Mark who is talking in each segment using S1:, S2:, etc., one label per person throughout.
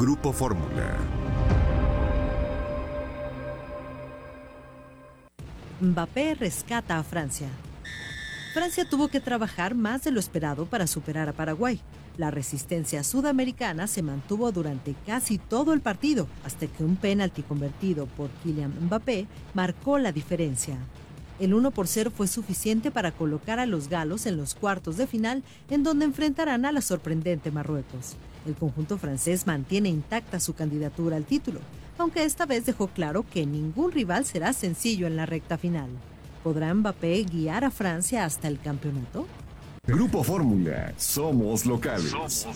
S1: Grupo Fórmula.
S2: Mbappé rescata a Francia. Francia tuvo que trabajar más de lo esperado para superar a Paraguay. La resistencia sudamericana se mantuvo durante casi todo el partido, hasta que un penalti convertido por Kylian Mbappé marcó la diferencia. El 1-0 fue suficiente para colocar a los galos en los cuartos de final, en donde enfrentarán a la sorprendente Marruecos. El conjunto francés mantiene intacta su candidatura al título, aunque esta vez dejó claro que ningún rival será sencillo en la recta final. ¿Podrá Mbappé guiar a Francia hasta el campeonato?
S1: Grupo Fórmula, somos locales.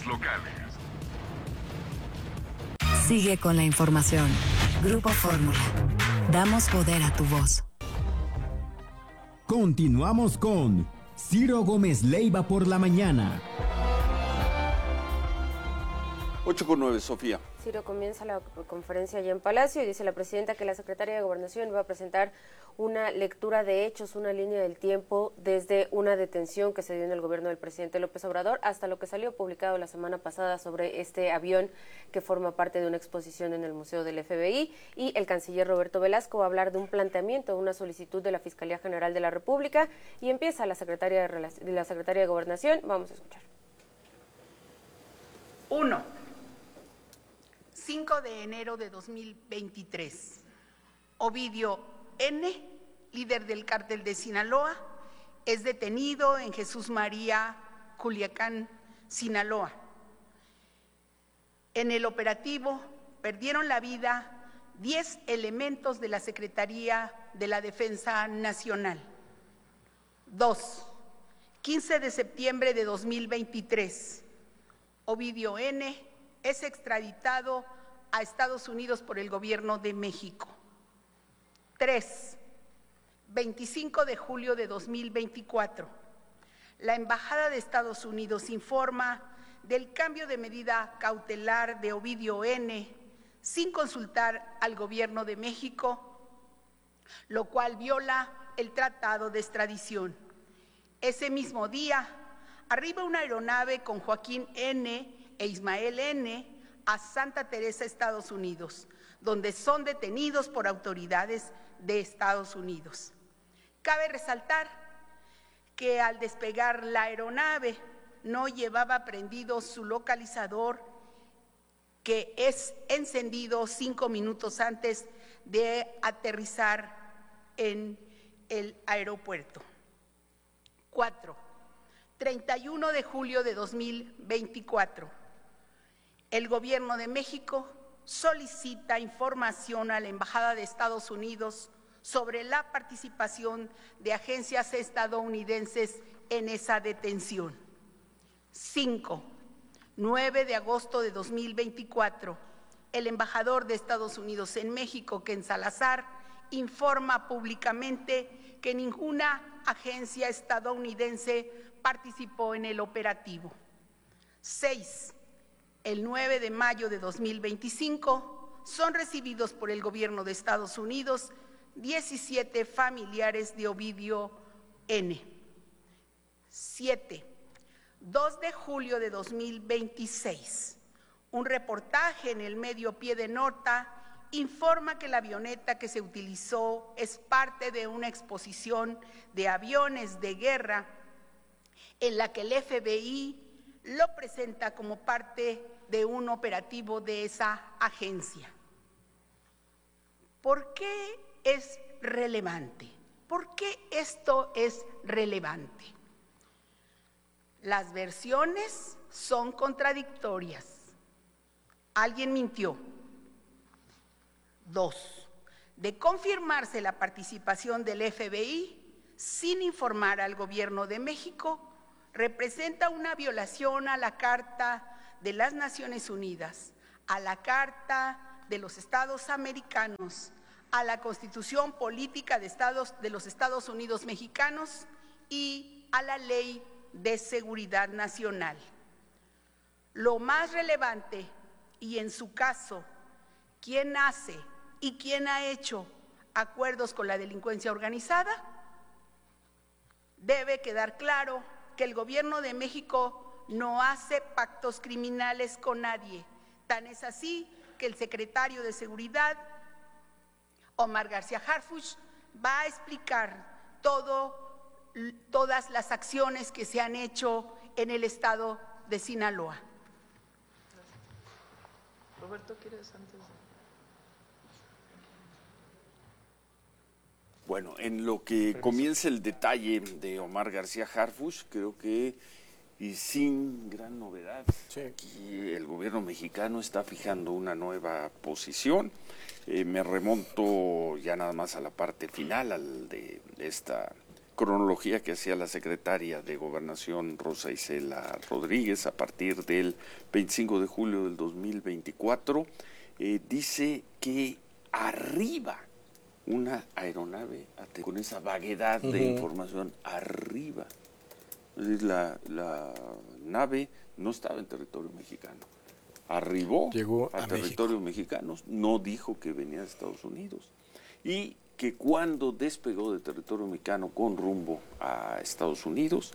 S3: Sigue con la información. Grupo Fórmula. Damos poder a tu voz.
S4: Continuamos con Ciro Gómez Leiva por la mañana.
S5: 8:09, Sofía.
S6: Ciro, comienza la conferencia allá en Palacio y dice la presidenta que la secretaria de Gobernación va a presentar una lectura de hechos, una línea del tiempo desde una detención que se dio en el gobierno del presidente López Obrador hasta lo que salió publicado la semana pasada sobre este avión que forma parte de una exposición en el Museo del FBI, y el canciller Roberto Velasco va a hablar de un planteamiento, una solicitud de la Fiscalía General de la República, y empieza la secretaria de Gobernación. Vamos a escuchar.
S7: 1. 5 de enero de 2023. Ovidio N., líder del cártel de Sinaloa, es detenido en Jesús María, Culiacán, Sinaloa. En el operativo perdieron la vida 10 elementos de la Secretaría de la Defensa Nacional. 2. 15 de septiembre de 2023. Ovidio N. es extraditado a Estados Unidos por el Gobierno de México. 3. 25 de julio de 2024. La Embajada de Estados Unidos informa del cambio de medida cautelar de Ovidio N. sin consultar al Gobierno de México, lo cual viola el Tratado de Extradición. Ese mismo día, arriba una aeronave con Joaquín N. e Ismael N. a Santa Teresa, Estados Unidos, donde son detenidos por autoridades de Estados Unidos. Cabe resaltar que al despegar la aeronave no llevaba prendido su localizador, que es encendido 5 minutos antes de aterrizar en el aeropuerto. 4. 31 de julio de 2024. El Gobierno de México solicita información a la Embajada de Estados Unidos sobre la participación de agencias estadounidenses en esa detención. 5. 9 de agosto de 2024. El embajador de Estados Unidos en México, Ken Salazar, informa públicamente que ninguna agencia estadounidense participó en el operativo. 6. El 9 de mayo de 2025 son recibidos por el Gobierno de Estados Unidos 17 familiares de Ovidio N. 7. 2 de julio de 2026. Un reportaje en el medio Pie de Nota informa que la avioneta que se utilizó es parte de una exposición de aviones de guerra en la que el FBI lo presenta como parte de un operativo de esa agencia. ¿Por qué es relevante? ¿Por qué esto es relevante? Las versiones son contradictorias. Alguien mintió. 2. De confirmarse la participación del FBI sin informar al Gobierno de México, representa una violación a la Carta de las Naciones Unidas, a la Carta de los Estados Americanos, a la Constitución Política de los Estados Unidos Mexicanos y a la Ley de Seguridad Nacional. Lo más relevante, y en su caso, ¿quién hace y quién ha hecho acuerdos con la delincuencia organizada? Debe quedar claro que el Gobierno de México no hace pactos criminales con nadie, Tan es así que el secretario de Seguridad, Omar García Harfuch, va a explicar todas las acciones que se han hecho en el estado de Sinaloa.
S8: Roberto, ¿quieres antes?
S5: Bueno, en lo que comienza el detalle de Omar García Harfuch, creo que, y sin gran novedad, aquí el gobierno mexicano está fijando una nueva posición. Me remonto ya nada más a la parte final de esta cronología que hacía la secretaria de Gobernación, Rosa Isela Rodríguez, a partir del 25 de julio del 2024. Dice que arriba una aeronave con esa vaguedad de información arriba. Es decir, la nave no estaba en territorio mexicano. Llegó a territorio mexicano, no dijo que venía de Estados Unidos. Y que cuando despegó de territorio mexicano con rumbo a Estados Unidos,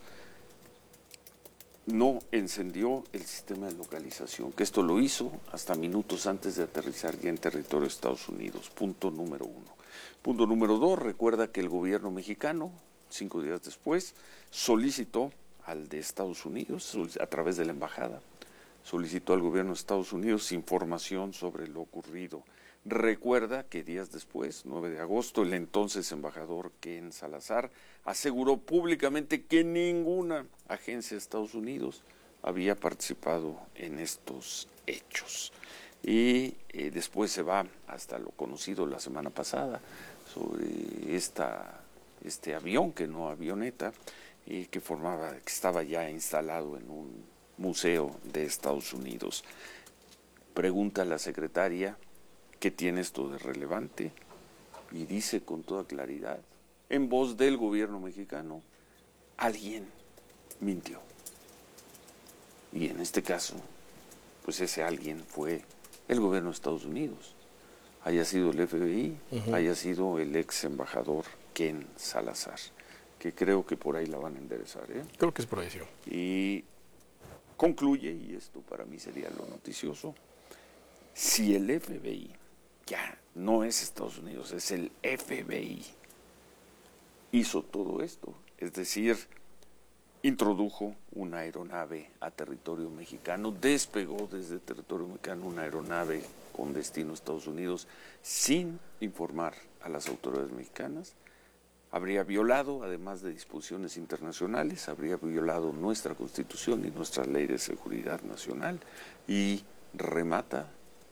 S5: no encendió el sistema de localización, que esto lo hizo hasta minutos antes de aterrizar ya en territorio de Estados Unidos. Punto número 1. Punto número 2, recuerda que el gobierno mexicano, 5 días después, solicitó al de Estados Unidos, a través de la embajada, solicitó al gobierno de Estados Unidos información sobre lo ocurrido. Recuerda que días después, 9 de agosto, el entonces embajador Ken Salazar aseguró públicamente que ninguna agencia de Estados Unidos había participado en estos hechos. Y después se va hasta lo conocido la semana pasada sobre este avión, que no avioneta, que estaba ya instalado en un museo de Estados Unidos. Pregunta a la secretaria: ¿qué tiene esto de relevante? Y dice con toda claridad, en voz del gobierno mexicano, alguien mintió. Y en este caso, pues ese alguien fue el gobierno de Estados Unidos. Haya sido el FBI, haya sido el ex embajador Ken Salazar, que creo que por ahí la van a enderezar.
S9: Creo que es por ahí, sí.
S5: Y concluye, y esto para mí sería lo noticioso, si el FBI, ya no es Estados Unidos, es el FBI, hizo todo esto, es decir, introdujo una aeronave a territorio mexicano, despegó desde territorio mexicano una aeronave con destino a Estados Unidos sin informar a las autoridades mexicanas, habría violado, además de disposiciones internacionales, habría violado nuestra Constitución y nuestra Ley de Seguridad Nacional, y remata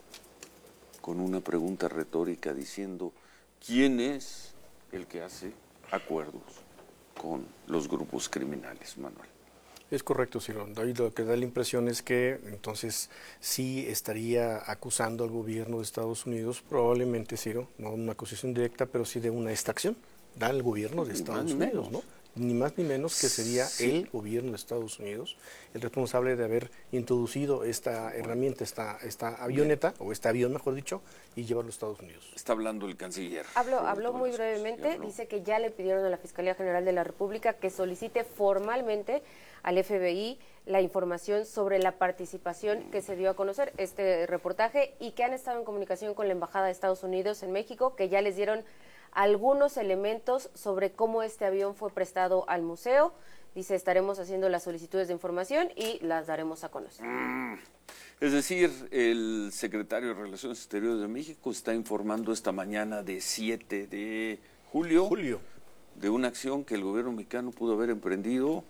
S5: con una pregunta retórica diciendo: ¿quién es el que hace acuerdos con los grupos criminales, Manuel?
S9: Es correcto, Ciro. David, lo que da la impresión es que entonces sí estaría acusando al gobierno de Estados Unidos, probablemente, Ciro, no una acusación directa, pero sí de una extracción al gobierno de Estados Unidos, ¿no? Ni más ni menos que sería el gobierno de Estados Unidos el responsable de haber introducido esta herramienta, esta avioneta, o este avión, mejor dicho, y llevarlo a Estados Unidos.
S5: Está hablando el canciller.
S6: Habló muy brevemente, dice que ya le pidieron a la Fiscalía General de la República que solicite formalmente al FBI la información sobre la participación que se dio a conocer este reportaje, y que han estado en comunicación con la Embajada de Estados Unidos en México, que ya les dieron algunos elementos sobre cómo este avión fue prestado al museo. Dice: estaremos haciendo las solicitudes de información y las daremos a conocer.
S5: Es decir, el secretario de Relaciones Exteriores de México está informando esta mañana de 7 de julio de una acción que el gobierno mexicano pudo haber emprendido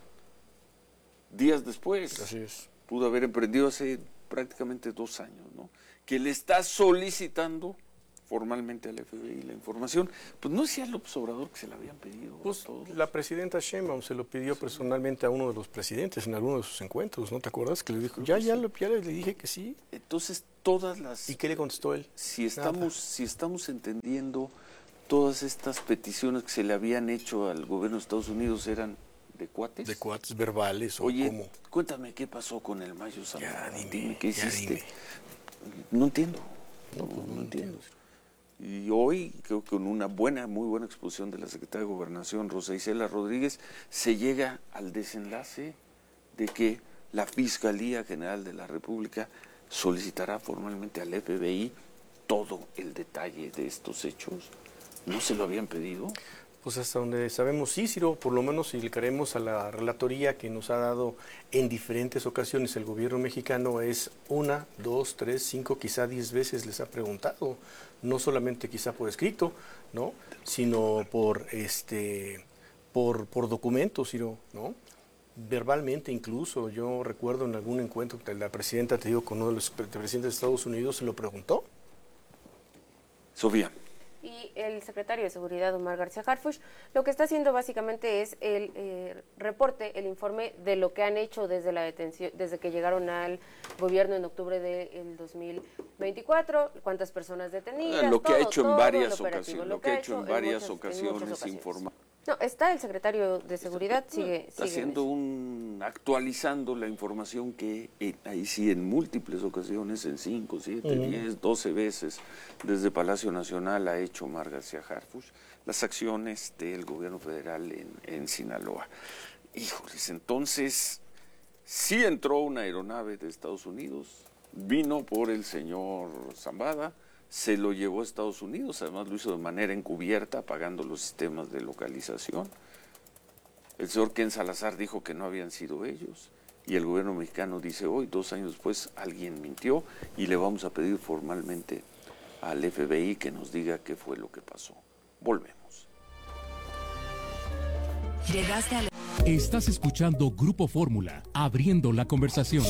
S5: días después.
S9: Así es.
S5: Pudo haber emprendido hace prácticamente 2 años, ¿no? Que le está solicitando formalmente al FBI la información. Pues no decía López Obrador que se la habían pedido.
S9: Pues la presidenta Sheinbaum se lo pidió personalmente a uno de los presidentes en alguno de sus encuentros, ¿no te acuerdas? Que le dijo, ya le dije que sí.
S5: Entonces todas las...
S9: ¿Y qué le contestó él?
S5: Si estamos entendiendo, todas estas peticiones que se le habían hecho al gobierno de Estados Unidos eran de cuates.
S9: De cuates verbales.
S5: Oye,
S9: ¿cómo?
S5: Cuéntame qué pasó con el Mayo Zamora. Dime qué hiciste.
S9: Dime.
S5: No entiendo. No entiendo. Y hoy, creo que con una muy buena exposición de la secretaria de Gobernación, Rosa Isela Rodríguez, se llega al desenlace de que la Fiscalía General de la República solicitará formalmente al FBI todo el detalle de estos hechos. ¿No se lo habían pedido?
S9: Pues hasta donde sabemos, sí, Ciro, por lo menos si le creemos a la relatoría que nos ha dado en diferentes ocasiones el gobierno mexicano, es 1, 2, 3, 5, quizá 10 veces les ha preguntado, no solamente quizá por escrito, ¿no? Sino por documentos, Ciro, ¿no? Verbalmente incluso. Yo recuerdo en algún encuentro que la presidenta, te digo, con uno de los presidentes de Estados Unidos, se lo preguntó.
S5: Sofía.
S6: Y el secretario de Seguridad, Omar García Harfuch, lo que está haciendo básicamente es el reporte, el informe de lo que han hecho desde la detención, desde que llegaron al gobierno en octubre del 2024, cuántas personas detenidas,
S5: lo que ha hecho en varias
S6: ocasiones,
S5: lo que ha hecho en varias ocasiones informar.
S6: No, está el secretario de Seguridad,
S5: está haciendo actualizando la información que ahí sí en múltiples ocasiones, en 5, 7, 10, 12 veces desde Palacio Nacional ha hecho Omar García Harfuch las acciones del gobierno federal en Sinaloa. Híjoles, entonces sí entró una aeronave de Estados Unidos, vino por el señor Zambada, se lo llevó a Estados Unidos, además lo hizo de manera encubierta, apagando los sistemas de localización. El señor Ken Salazar dijo que no habían sido ellos, y el gobierno mexicano dice hoy, 2 años después, alguien mintió, y le vamos a pedir formalmente al FBI que nos diga qué fue lo que pasó. Volvemos.
S10: Estás escuchando Grupo Fórmula, abriendo la conversación.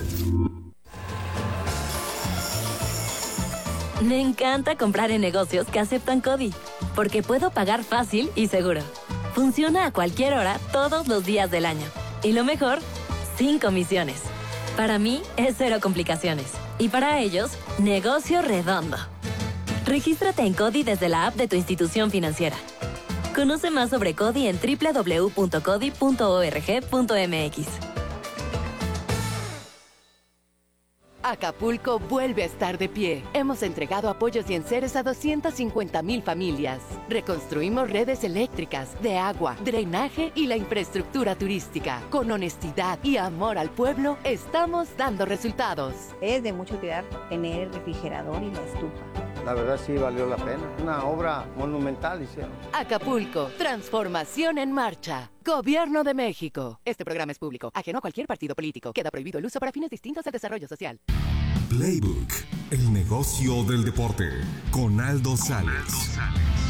S11: Me encanta comprar en negocios que aceptan CODI, porque puedo pagar fácil y seguro. Funciona a cualquier hora, todos los días del año. Y lo mejor, sin comisiones. Para mí, es 0 complicaciones. Y para ellos, negocio redondo. Regístrate en CODI desde la app de tu institución financiera. Conoce más sobre CODI en www.codi.org.mx.
S12: Acapulco vuelve a estar de pie. Hemos entregado apoyos y enseres a 250,000 familias. Reconstruimos redes eléctricas, de agua, drenaje y la infraestructura turística. Con honestidad y amor al pueblo, estamos dando resultados.
S13: Es de mucha utilidad tener el refrigerador y la estufa.
S14: La verdad sí valió la pena. Una obra monumental hicieron.
S12: Acapulco, transformación en marcha. Gobierno de México. Este programa es público, ajeno a cualquier partido político. Queda prohibido el uso para fines distintos del desarrollo social.
S1: Playbook, el negocio del deporte, con Aldo Sales.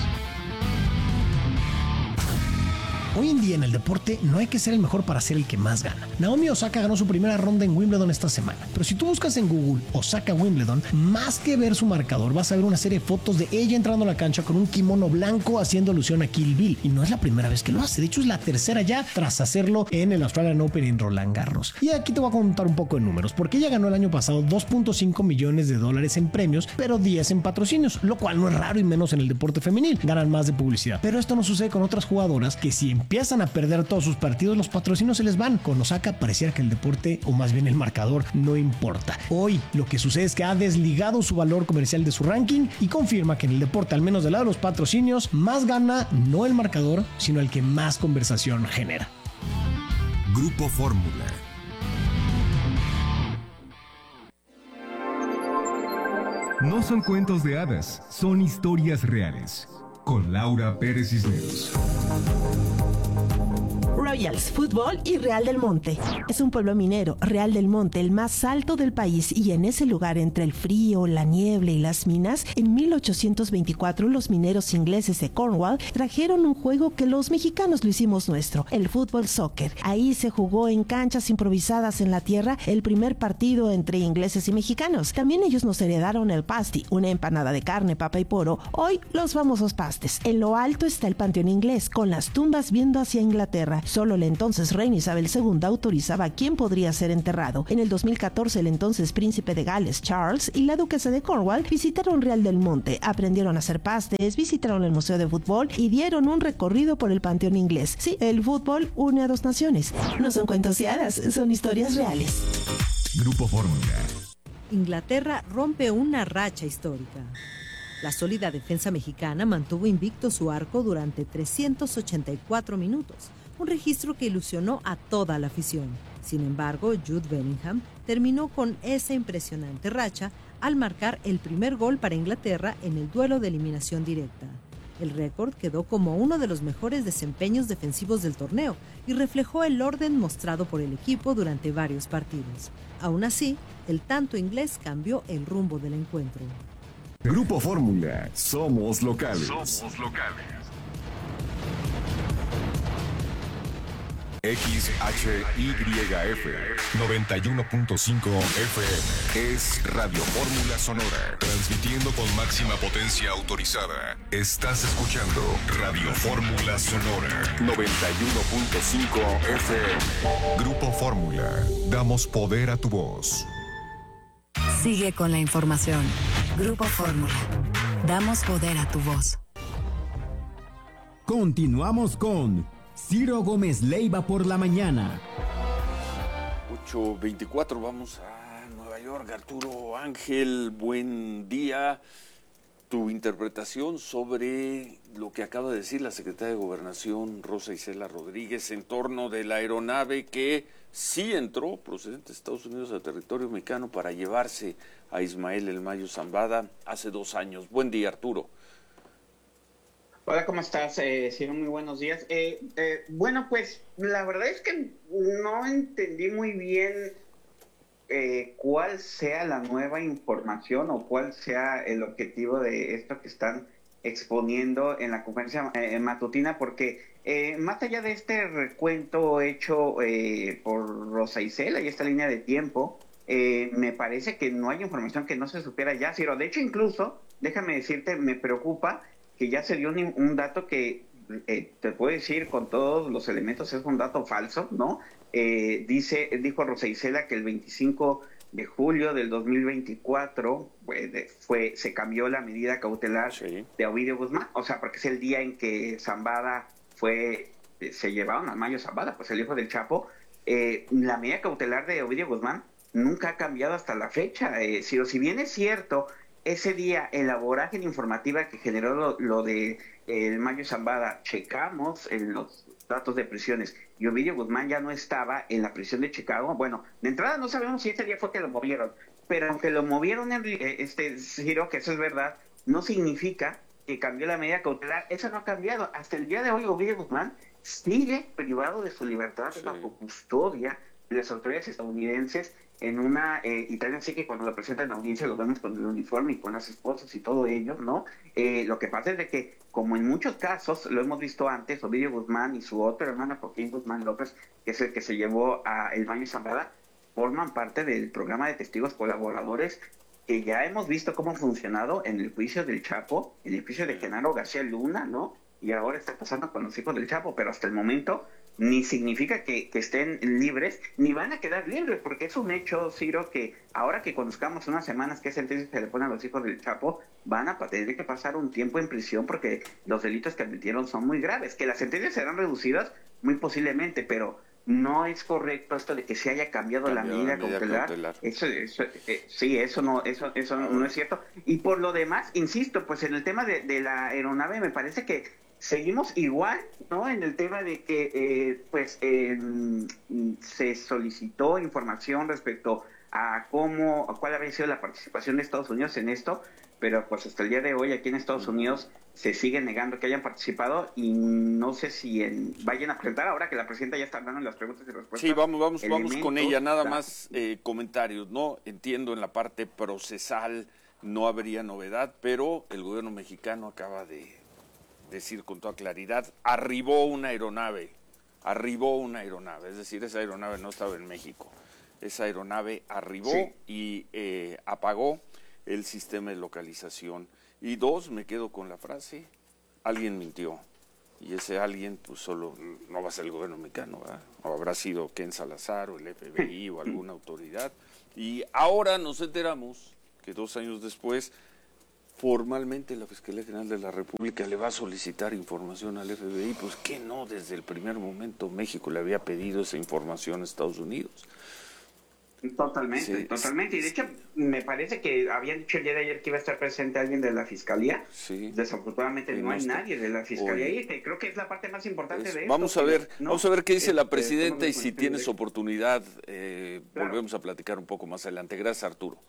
S15: Hoy en día en el deporte no hay que ser el mejor para ser el que más gana. Naomi Osaka ganó su primera ronda en Wimbledon esta semana, pero si tú buscas en Google Osaka Wimbledon, más que ver su marcador vas a ver una serie de fotos de ella entrando a la cancha con un kimono blanco haciendo alusión a Kill Bill, y no es la primera vez que lo hace, de hecho es la tercera ya tras hacerlo en el Australian Open en Roland Garros. Y aquí te voy a contar un poco de números, porque ella ganó el año pasado $2.5 millones en premios, pero 10 en patrocinios, lo cual no es raro y menos en el deporte femenil, ganan más de publicidad. Pero esto no sucede con otras jugadoras que si empiezan a perder todos sus partidos, los patrocinios se les van. Con Osaka pareciera que el deporte, o más bien el marcador, no importa. Hoy lo que sucede es que ha desligado su valor comercial de su ranking y confirma que en el deporte, al menos del lado de los patrocinios, más gana no el marcador, sino el que más conversación genera.
S1: Grupo Fórmula. No son cuentos de hadas, son historias reales. Con Laura Pérez Cisneros.
S16: Royals Fútbol y Real del Monte. Es un pueblo minero, Real del Monte, el más alto del país, y en ese lugar entre el frío, la niebla y las minas, en 1824 los mineros ingleses de Cornwall trajeron un juego que los mexicanos lo hicimos nuestro, el fútbol soccer. Ahí se jugó en canchas improvisadas en la tierra el primer partido entre ingleses y mexicanos. También ellos nos heredaron el pasty, una empanada de carne, papa y poro, hoy los famosos pastes. En lo alto está el panteón inglés, con las tumbas viendo hacia Inglaterra. Solo la entonces reina Isabel II autorizaba quién podría ser enterrado. En el 2014, el entonces príncipe de Gales, Charles, y la duquesa de Cornwall visitaron Real del Monte, aprendieron a hacer pastes, visitaron el museo de fútbol y dieron un recorrido por el panteón inglés. Sí, el fútbol une a dos naciones. No son cuentos y hadas, son historias reales.
S1: Grupo Fórmula.
S2: Inglaterra rompe una racha histórica. La sólida defensa mexicana mantuvo invicto su arco durante 384 minutos. un registro que ilusionó a toda la afición. Sin embargo, Jude Bellingham terminó con esa impresionante racha al marcar el primer gol para Inglaterra en el duelo de eliminación directa. El récord quedó como uno de los mejores desempeños defensivos del torneo y reflejó el orden mostrado por el equipo durante varios partidos. Aún así, el tanto inglés cambió el rumbo del encuentro.
S1: Grupo Fórmula, somos locales.
S10: Somos locales.
S1: XHYF 91.5 FM es Radio Fórmula Sonora, transmitiendo con máxima potencia autorizada. Estás escuchando Radio Fórmula Sonora 91.5 FM. Grupo Fórmula, damos poder a tu voz.
S3: Sigue con la información. Grupo Fórmula. Damos poder a tu voz.
S4: Continuamos con Ciro Gómez Leiva por la mañana.
S5: 8:24, vamos a Nueva York. Arturo Ángel, buen día. Tu interpretación sobre lo que acaba de decir la secretaria de Gobernación, Rosa Isela Rodríguez, en torno de la aeronave que sí entró procedente de Estados Unidos a territorio mexicano para llevarse a Ismael El Mayo Zambada hace 2 años. Buen día, Arturo.
S17: Hola, ¿cómo estás? Sí, muy buenos días. Bueno, pues la verdad es que no entendí muy bien cuál sea la nueva información o cuál sea el objetivo de esto que están exponiendo en la conferencia matutina, porque más allá de este recuento hecho por Rosa Isela y esta línea de tiempo, me parece que no hay información que no se supiera ya, Ciro. De hecho, incluso, déjame decirte, me preocupa que ya se dio un dato que te puedo decir con todos los elementos es un dato falso, ¿no? Dijo Rosa Isela que el 25 de julio del 2024 se cambió la medida cautelar de Ovidio Guzmán, o sea, porque es el día en que Zambada se llevaron al Mayo Zambada, pues el hijo del Chapo. La medida cautelar de Ovidio Guzmán nunca ha cambiado hasta la fecha. Si bien es cierto, ese día, en la vorágine informativa que generó lo de el Mayo Zambada, checamos en los datos de prisiones y Ovidio Guzmán ya no estaba en la prisión de Chicago. Bueno, de entrada no sabemos si ese día fue que lo movieron, pero aunque lo movieron, Ciro, que eso es verdad, no significa que cambió la medida cautelar. Eso no ha cambiado. Hasta el día de hoy, Ovidio Guzmán sigue privado de su libertad bajo custodia de las autoridades estadounidenses en una, y tal así que cuando lo presentan en la audiencia lo vemos con el uniforme y con las esposas y todo ello, ¿no? Lo que pasa es de que, como en muchos casos, lo hemos visto antes, Ovidio Guzmán y su otra hermana, Joaquín Guzmán López, que es el que se llevó a El Mayo Zambada, forman parte del programa de testigos colaboradores que ya hemos visto cómo ha funcionado en el juicio del Chapo, en el juicio de Genaro García Luna, ¿no? Y ahora está pasando con los hijos del Chapo, pero hasta el momento ni significa que estén libres, ni van a quedar libres, porque es un hecho, Ciro, que ahora que conozcamos unas semanas qué sentencia se le pone a los hijos del Chapo, van a tener que pasar un tiempo en prisión porque los delitos que admitieron son muy graves. Que las sentencias serán reducidas, muy posiblemente, pero no es correcto esto de que se haya cambiado la medida cautelar. Eso no es cierto. Y por lo demás, insisto, pues en el tema de la aeronave me parece que seguimos igual, ¿no? En el tema de que se solicitó información respecto a cuál había sido la participación de Estados Unidos en esto, pero pues hasta el día de hoy aquí en Estados Unidos se sigue negando que hayan participado y no sé si vayan a presentar ahora que la presidenta ya está dando las preguntas y respuestas.
S5: Sí, vamos con ella, nada más comentarios, ¿no? Entiendo en la parte procesal no habría novedad, pero el gobierno mexicano acaba de decir con toda claridad, arribó una aeronave, es decir, esa aeronave no estaba en México, esa aeronave arribó y apagó el sistema de localización. Y 2, me quedo con la frase, alguien mintió, y ese alguien pues solo no va a ser el gobierno mexicano, ¿verdad? O habrá sido Ken Salazar o el FBI o alguna autoridad, y ahora nos enteramos que 2 años después formalmente la Fiscalía General de la República le va a solicitar información al FBI, pues que no, desde el primer momento México le había pedido esa información a Estados Unidos.
S17: Totalmente, totalmente. Y de hecho, me parece que habían dicho el día de ayer que iba a estar presente alguien de la Fiscalía.
S5: Sí.
S17: Desafortunadamente no hay nadie de la Fiscalía y creo que es la parte más importante de esto.
S5: Vamos a ver qué dice la presidenta y si tienes oportunidad, volvemos a platicar un poco más adelante. Gracias, Arturo.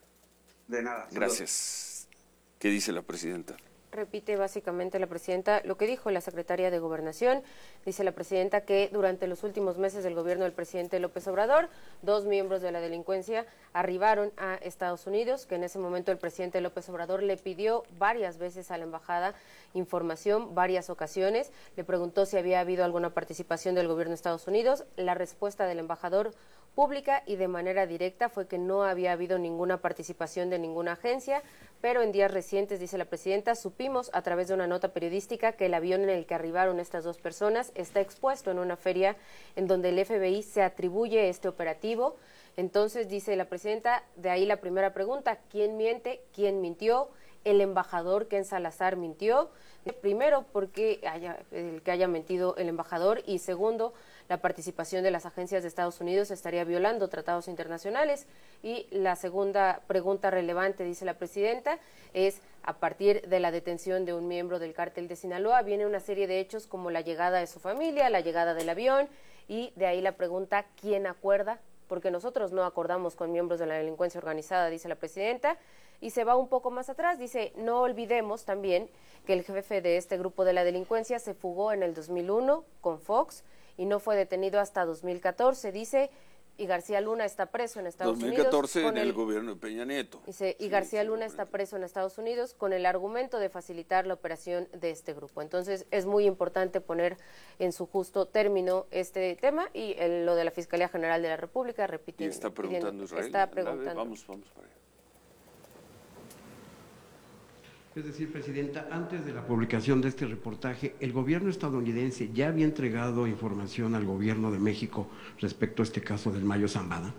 S17: De nada.
S5: Gracias. ¿Qué dice la presidenta?
S6: Repite básicamente la presidenta lo que dijo la secretaria de Gobernación. Dice la presidenta que durante los últimos meses del gobierno del presidente López Obrador, 2 miembros de la delincuencia arribaron a Estados Unidos, que en ese momento el presidente López Obrador le pidió varias veces a la embajada información, varias ocasiones. Le preguntó si había habido alguna participación del gobierno de Estados Unidos. La respuesta del embajador pública y de manera directa fue que no había habido ninguna participación de ninguna agencia, pero en días recientes, dice la presidenta, supimos a través de una nota periodística que el avión en el que arribaron estas 2 personas está expuesto en una feria en donde el FBI se atribuye este operativo. Entonces, dice la presidenta, de ahí la primera pregunta, ¿quién miente? ¿Quién mintió? El embajador Ken Salazar mintió. Primero, porque haya mentido el embajador, y segundo, la participación de las agencias de Estados Unidos estaría violando tratados internacionales. Y la segunda pregunta relevante, dice la presidenta, es a partir de la detención de un miembro del cártel de Sinaloa, viene una serie de hechos como la llegada de su familia, la llegada del avión, y de ahí la pregunta, ¿quién acuerda? Porque nosotros no acordamos con miembros de la delincuencia organizada, dice la presidenta. Y se va un poco más atrás, dice, no olvidemos también que el jefe de este grupo de la delincuencia se fugó en el 2001 con Fox y no fue detenido hasta 2014, dice, y García Luna está preso en Estados
S5: 2014
S6: Unidos.
S5: 2014 en el gobierno de Peña Nieto.
S6: Dice, y García Luna está preso en Estados Unidos con el argumento de facilitar la operación de este grupo. Entonces, es muy importante poner en su justo término este tema y lo de la Fiscalía General de la República, repite.
S5: Y está preguntando Israel.
S6: Está preguntando.
S5: Vamos para allá.
S18: Es decir, Presidenta, antes de la publicación de este reportaje, el gobierno estadounidense ya había entregado información al gobierno de México respecto a este caso del Mayo Zambada.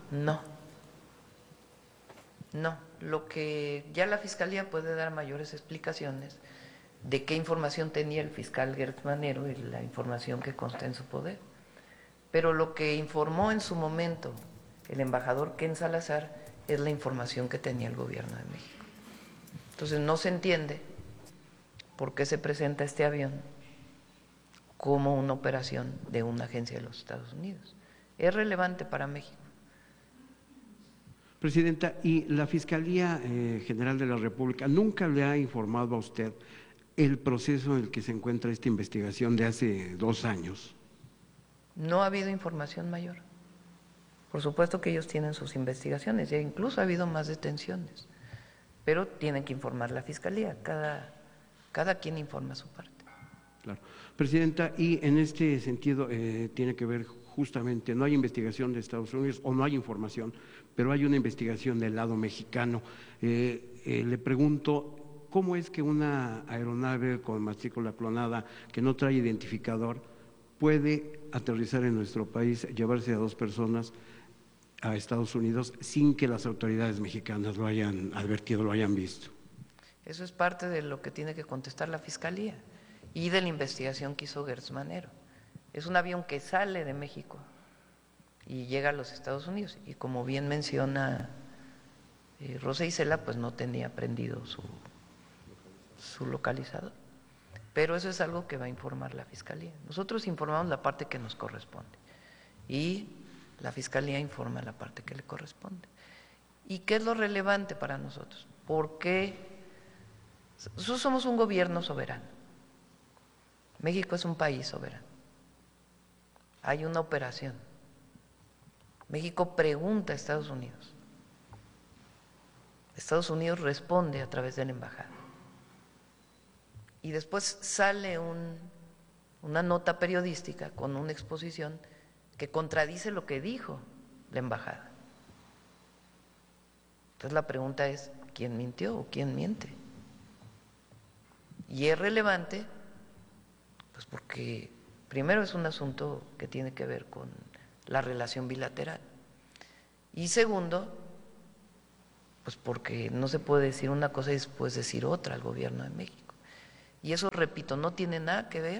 S19: No, lo que ya la Fiscalía puede dar mayores explicaciones de qué información tenía el fiscal Gertz Manero y la información que consta en su poder. Pero lo que informó en su momento el embajador Ken Salazar es la información que tenía el gobierno de México. Entonces no se entiende por qué se presenta este avión como una operación de una agencia de los Estados Unidos. Es relevante para México.
S18: Presidenta, ¿y la Fiscalía General de la República nunca le ha informado a usted el proceso en el que se encuentra esta investigación de hace 2 años?
S19: No ha habido información mayor. Por supuesto que ellos tienen sus investigaciones, e incluso ha habido más detenciones. Pero tienen que informar la Fiscalía, cada quien informa su parte.
S18: Claro. Presidenta, y en este sentido tiene que ver justamente, no hay investigación de Estados Unidos o no hay información, pero hay una investigación del lado mexicano. Le pregunto, ¿cómo es que una aeronave con matrícula clonada que no trae identificador puede aterrizar en nuestro país, llevarse a 2 personas a Estados Unidos sin que las autoridades mexicanas lo hayan advertido, lo hayan visto?
S19: Eso es parte de lo que tiene que contestar la Fiscalía y de la investigación que hizo Gertz Manero. Es un avión que sale de México y llega a los Estados Unidos y, como bien menciona Rosa Isela, pues no tenía prendido su localizador. Pero eso es algo que va a informar la Fiscalía. Nosotros informamos la parte que nos corresponde y la Fiscalía informa la parte que le corresponde. ¿Y qué es lo relevante para nosotros? Porque nosotros somos un gobierno soberano. México es un país soberano. Hay una operación. México pregunta a Estados Unidos. Estados Unidos responde a través de la embajada. Y después sale una nota periodística con una exposición que contradice lo que dijo la embajada. Entonces la pregunta es, ¿quién mintió o quién miente? Y es relevante, pues porque primero es un asunto que tiene que ver con la relación bilateral. Y segundo, pues porque no se puede decir una cosa y después decir otra al gobierno de México. Y eso, repito, no tiene nada que ver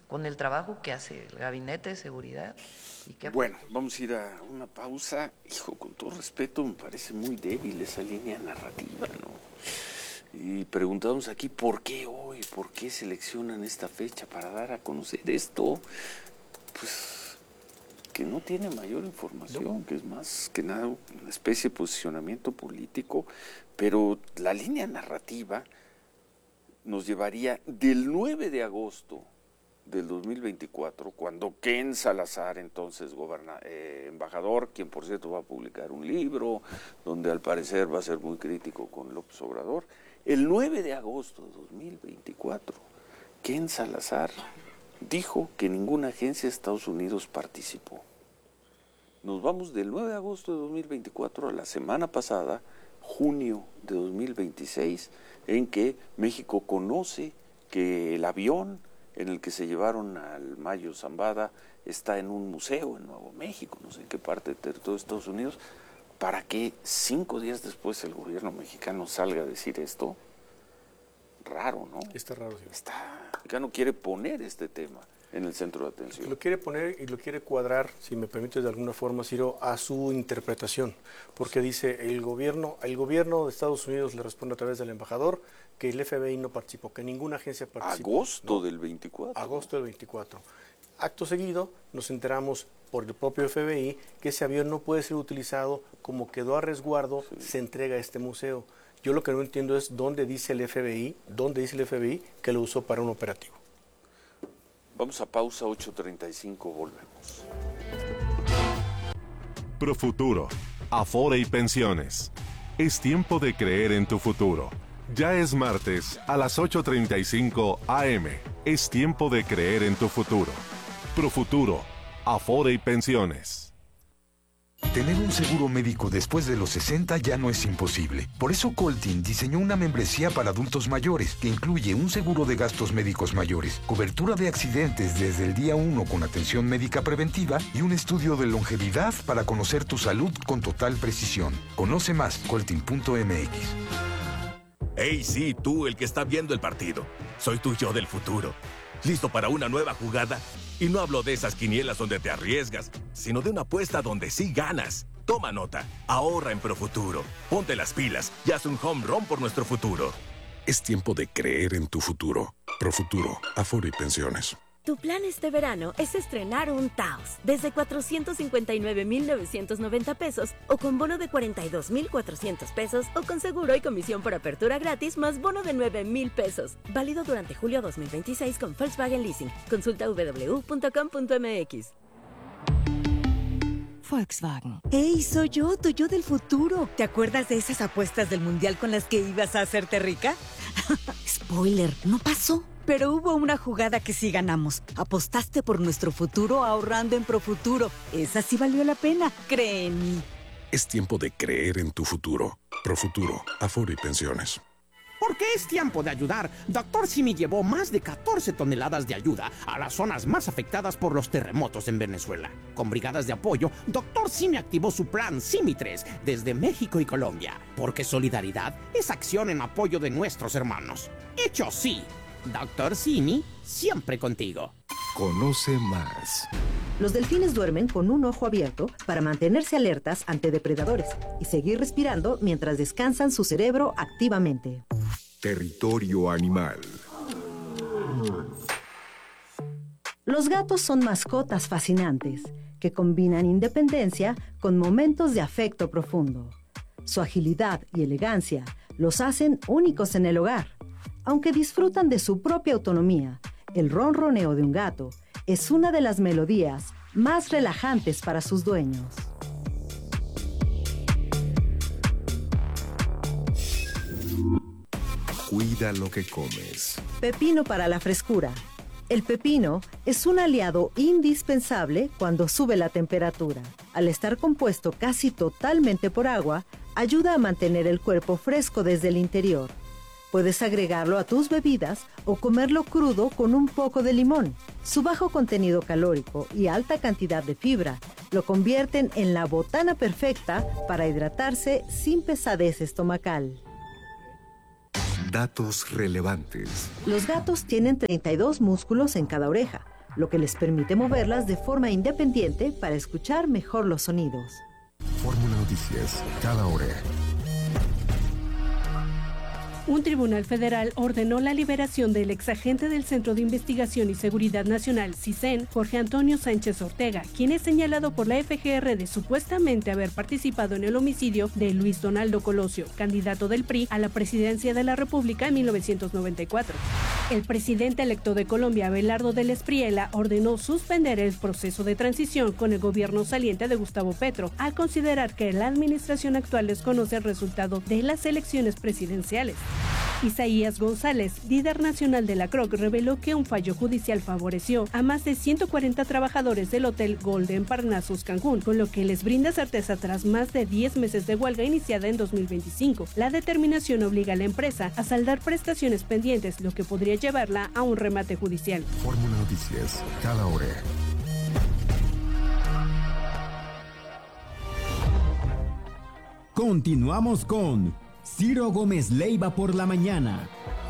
S19: con el trabajo que hace el Gabinete de Seguridad.
S5: Bueno, vamos a ir a una pausa. Hijo, con todo respeto, me parece muy débil esa línea narrativa, ¿no? Y preguntamos aquí, ¿por qué hoy? ¿Por qué seleccionan esta fecha para dar a conocer esto? Pues que no tiene mayor información, que es más que nada una especie de posicionamiento político, pero la línea narrativa nos llevaría del 9 de agosto del 2024, cuando Ken Salazar, entonces embajador, quien por cierto va a publicar un libro, donde al parecer va a ser muy crítico con López Obrador, el 9 de agosto de 2024, Ken Salazar dijo que ninguna agencia de Estados Unidos participó. Nos vamos del 9 de agosto de 2024 a la semana pasada, junio de 2026, en que México conoce que el avión en el que se llevaron al Mayo Zambada está en un museo en Nuevo México, no sé en qué parte del territorio de Estados Unidos, para que 5 días después el gobierno mexicano salga a decir esto. Raro, ¿no?
S9: Está raro, sí.
S5: El mexicano quiere poner este tema en el centro de atención.
S9: Lo quiere poner y lo quiere cuadrar, si me permites de alguna forma, Ciro, a su interpretación, porque dice el gobierno de Estados Unidos le responde a través del embajador que el FBI no participó, que ninguna agencia participó.
S5: Agosto del 24.
S9: Agosto del 24. Acto seguido nos enteramos por el propio FBI que ese avión no puede ser utilizado, como quedó a resguardo, se entrega a este museo. Yo lo que no entiendo es dónde dice el FBI que lo usó para un operativo.
S5: Vamos a pausa, 8:35, volvemos.
S20: Profuturo, Afore y Pensiones. Es tiempo de creer en tu futuro. Ya es martes a las 8:35 AM. Es tiempo de creer en tu futuro. Profuturo, Afore y Pensiones.
S21: Tener un seguro médico después de los 60 ya no es imposible. Por eso Coltin diseñó una membresía para adultos mayores que incluye un seguro de gastos médicos mayores, cobertura de accidentes desde el día 1 con atención médica preventiva y un estudio de longevidad para conocer tu salud con total precisión. Conoce más, coltin.mx.
S22: Hey, sí, tú, el que está viendo el partido. Soy tu yo del futuro. ¿Listo para una nueva jugada? Y no hablo de esas quinielas donde te arriesgas, sino de una apuesta donde sí ganas. Toma nota, ahorra en Profuturo. Ponte las pilas y haz un home run por nuestro futuro.
S23: Es tiempo de creer en tu futuro. Profuturo, Afore y Pensiones.
S24: Tu plan este verano es estrenar un Taos desde 459,990 pesos o con bono de 42,400 pesos o con seguro y comisión por apertura gratis más bono de 9,000 pesos. Válido durante julio 2026 con Volkswagen Leasing. Consulta www.com.mx.
S25: Volkswagen. ¡Hey, soy yo, tu yo del futuro! ¿Te acuerdas de esas apuestas del mundial con las que ibas a hacerte rica? Spoiler, no pasó. Pero hubo una jugada que sí ganamos. Apostaste por nuestro futuro ahorrando en Profuturo. Esa sí valió la pena, cree en mí.
S23: Es tiempo de creer en tu futuro. Profuturo, Afore y Pensiones.
S26: Porque es tiempo de ayudar. Dr. Simi llevó más de 14 toneladas de ayuda a las zonas más afectadas por los terremotos en Venezuela. Con brigadas de apoyo, Dr. Simi activó su plan Simi 3 desde México y Colombia. Porque solidaridad es acción en apoyo de nuestros hermanos. Hecho sí. Dr. Simi, siempre contigo.
S1: Conoce más.
S2: Los delfines duermen con un ojo abierto para mantenerse alertas ante depredadores y seguir respirando mientras descansan su cerebro activamente.
S1: Territorio animal.
S2: Los gatos son mascotas fascinantes que combinan independencia con momentos de afecto profundo. Su agilidad y elegancia los hacen únicos en el hogar. Aunque disfrutan de su propia autonomía, el ronroneo de un gato es una de las melodías más relajantes para sus dueños.
S1: Cuida lo que comes.
S2: Pepino para la frescura. El pepino es un aliado indispensable cuando sube la temperatura. Al estar compuesto casi totalmente por agua, ayuda a mantener el cuerpo fresco desde el interior. Puedes agregarlo a tus bebidas o comerlo crudo con un poco de limón. Su bajo contenido calórico y alta cantidad de fibra lo convierten en la botana perfecta para hidratarse sin pesadez estomacal.
S1: Datos relevantes.
S2: Los gatos tienen 32 músculos en cada oreja, lo que les permite moverlas de forma independiente para escuchar mejor los sonidos.
S1: Fórmula Noticias, cada hora.
S7: Un tribunal federal ordenó la liberación del exagente del Centro de Investigación y Seguridad Nacional, CISEN, Jorge Antonio Sánchez Ortega, quien es señalado por la FGR de supuestamente haber participado en el homicidio de Luis Donaldo Colosio, candidato del PRI a la presidencia de la República en 1994. El presidente electo de Colombia, Abelardo del Espriella, ordenó suspender el proceso de transición con el gobierno saliente de Gustavo Petro, al considerar que la administración actual desconoce el resultado de las elecciones presidenciales. Isaías González, líder nacional de la CROC, reveló que un fallo judicial favoreció a más de 140 trabajadores del Hotel Golden Parnassus Cancún, con lo que les brinda certeza tras más de 10 meses de huelga iniciada en 2025. La determinación obliga a la empresa a saldar prestaciones pendientes, lo que podría llevarla a un remate judicial.
S1: Fórmula Noticias, cada hora.
S4: Continuamos con Ciro Gómez Leiva por la mañana.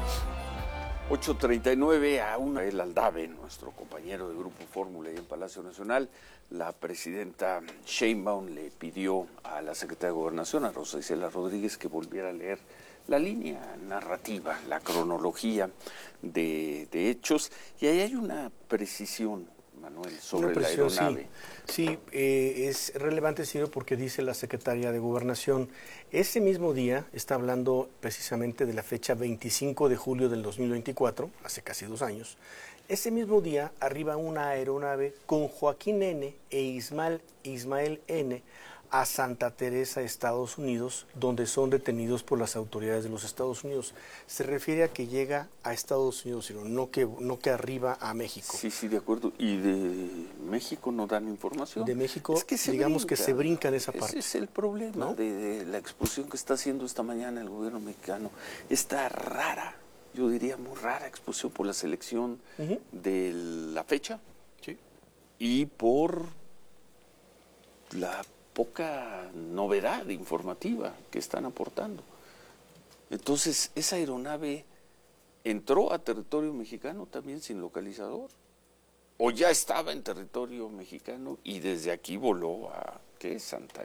S5: 8:39 a Ael Aldave, nuestro compañero de Grupo Fórmula y en Palacio Nacional. La presidenta Sheinbaum le pidió a la secretaria de Gobernación, a Rosa Isela Rodríguez, que volviera a leer la línea narrativa, la cronología de hechos. Y ahí hay una precisión, Manuel, sobre la aeronave.
S9: Sí, es relevante, Ciro, porque dice la secretaria de Gobernación, ese mismo día, está hablando precisamente de la fecha 25 de julio del 2024, hace casi 2 años, ese mismo día arriba una aeronave con Joaquín N. e Ismael N. a Santa Teresa, Estados Unidos, donde son detenidos por las autoridades de los Estados Unidos. Se refiere a que llega a Estados Unidos, sino no que arriba a México.
S5: Sí, de acuerdo. ¿Y de México no dan información?
S9: De México, es que se brincan esa parte.
S5: Ese es el problema, ¿no? de la exposición que está haciendo esta mañana el gobierno mexicano. Esta rara, yo diría muy rara exposición por la selección de la fecha y por la poca novedad informativa que están aportando. Entonces, esa aeronave entró a territorio mexicano también sin localizador, o ya estaba en territorio mexicano y desde aquí voló a Santa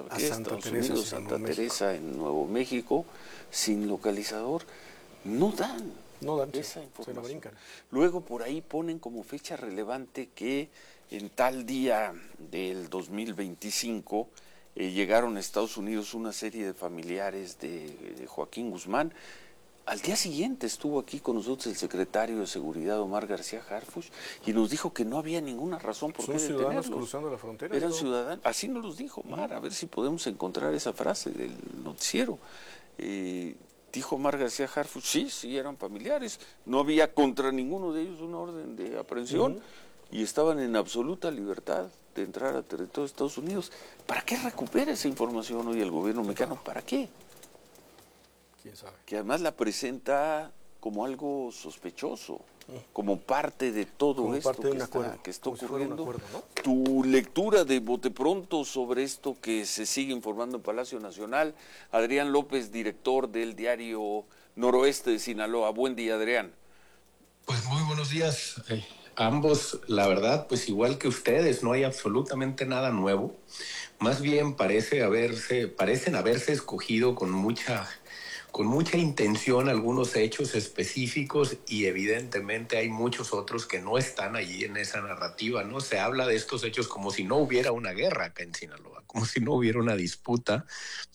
S5: Teresa en Nuevo México sin localizador. No dan esa información.
S9: Se la brincan.
S5: Luego por ahí ponen como fecha relevante que en tal día del 2025 llegaron a Estados Unidos una serie de familiares de Joaquín Guzmán. Al día siguiente estuvo aquí con nosotros el secretario de Seguridad, Omar García Harfuch, y nos dijo que no había ninguna razón por qué detenerlos.
S9: ¿Son ciudadanos cruzando la frontera?
S5: Eran ciudadanos. Así nos los dijo Omar, a ver si podemos encontrar esa frase del noticiero. Dijo Omar García Harfuch, sí, eran familiares. No había contra ninguno de ellos una orden de aprehensión. Y estaban en absoluta libertad de entrar a territorio de Estados Unidos. ¿Para qué recupera esa información hoy el gobierno mexicano? ¿Para qué?
S9: ¿Quién sabe?
S5: Que además la presenta como algo sospechoso, como parte de todo esto que está ocurriendo. Tu lectura de bote pronto sobre esto que se sigue informando en Palacio Nacional. Adrián López, director del diario Noroeste de Sinaloa. Buen día, Adrián.
S8: Pues muy buenos días. Ambos, la verdad, pues igual que ustedes, no hay absolutamente nada nuevo. Más bien parecen haberse escogido con mucha intención algunos hechos específicos y evidentemente hay muchos otros que no están allí en esa narrativa, ¿no? Se habla de estos hechos como si no hubiera una guerra acá en Sinaloa, como si no hubiera una disputa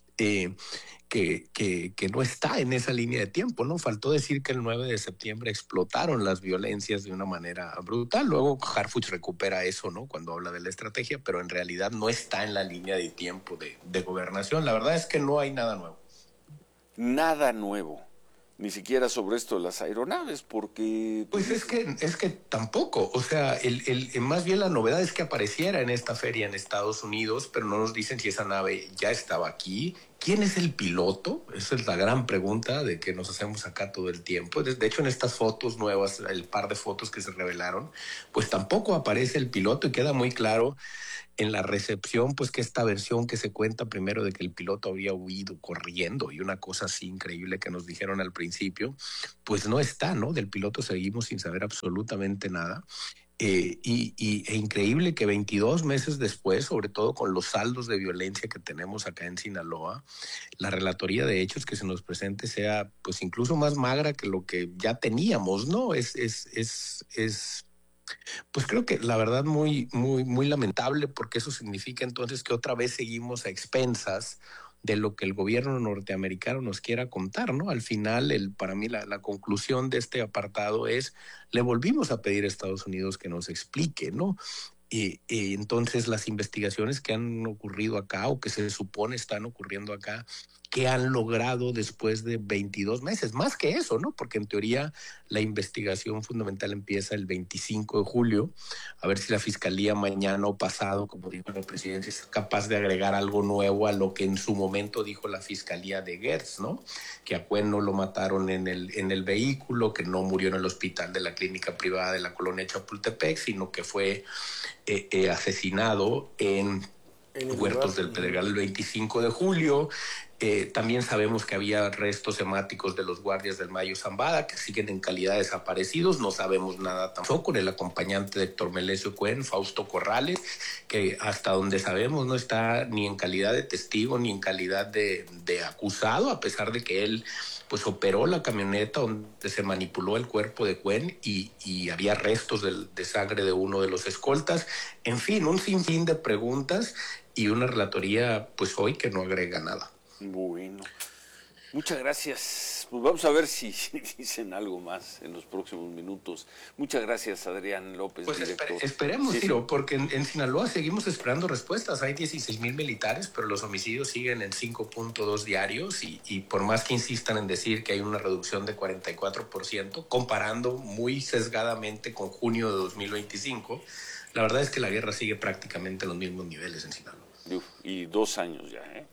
S8: que no está en esa línea de tiempo, ¿no? Faltó decir que el 9 de septiembre explotaron las violencias de una manera brutal. Luego Harfuch recupera eso, ¿no? Cuando habla de la estrategia, pero en realidad no está en la línea de tiempo de gobernación. La verdad es que no hay nada nuevo.
S5: Nada nuevo. Ni siquiera sobre esto de las aeronaves, porque...
S8: Pues es que tampoco, o sea, más bien la novedad es que apareciera en esta feria en Estados Unidos, pero no nos dicen si esa nave ya estaba aquí. ¿Quién es el piloto? Esa es la gran pregunta de que nos hacemos acá todo el tiempo. De hecho, en estas fotos nuevas, el par de fotos que se revelaron, pues tampoco aparece el piloto y queda muy claro en la recepción, pues que esta versión que se cuenta primero de que el piloto había huido corriendo y una cosa así increíble que nos dijeron al principio, pues no está, ¿no? Del piloto seguimos sin saber absolutamente nada. e increíble que 22 meses después, sobre todo con los saldos de violencia que tenemos acá en Sinaloa, la relatoría de hechos que se nos presente sea pues incluso más magra que lo que ya teníamos, ¿no? Pues creo que la verdad muy lamentable, porque eso significa entonces que otra vez seguimos a expensas de lo que el gobierno norteamericano nos quiera contar, ¿no? Al final, para mí, la conclusión de este apartado es, le volvimos a pedir a Estados Unidos que nos explique, ¿no? Y entonces las investigaciones que han ocurrido acá o que se supone están ocurriendo acá, ¿qué han logrado después de 22 meses? Más que eso, ¿no? Porque en teoría la investigación fundamental empieza el 25 de julio. A ver si la Fiscalía mañana o pasado, como dijo la presidencia, es capaz de agregar algo nuevo a lo que en su momento dijo la Fiscalía de Gertz, ¿no? Que a Cuen no lo mataron en el vehículo, que no murió en el hospital de la clínica privada de la colonia Chapultepec, sino que fue asesinado en Huertos del Pedregal el 25 de julio. También sabemos que había restos hemáticos de los guardias del Mayo Zambada que siguen en calidad de desaparecidos. No sabemos nada tampoco con el acompañante de Héctor Melesio Cuen, Fausto Corrales, que hasta donde sabemos no está ni en calidad de testigo ni en calidad de acusado, a pesar de que él pues operó la camioneta donde se manipuló el cuerpo de Cuen y había restos de sangre de uno de los escoltas. En fin, un sinfín de preguntas y una relatoría pues hoy que no agrega nada.
S5: Bueno, muchas gracias. Pues vamos a ver si dicen algo más en los próximos minutos. Muchas gracias, Adrián López,
S8: pues
S5: director.
S8: Esperemos, Ciro, porque en Sinaloa seguimos esperando respuestas. Hay 16,000 militares, pero los homicidios siguen en 5.2 diarios y por más que insistan en decir que hay una reducción de 44%, comparando muy sesgadamente con junio de 2025, la verdad es que la guerra sigue prácticamente en los mismos niveles en Sinaloa.
S5: Y 2 años ya, ¿eh?